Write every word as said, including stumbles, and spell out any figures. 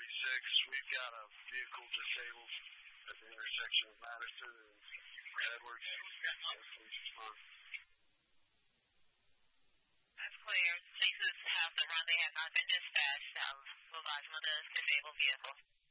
forty-six. We've got a vehicle disabled at the intersection of Madison and Edwards. Please respond. That's clear. Please have the run. They have not been dispatched. I'll move on to the disabled vehicle.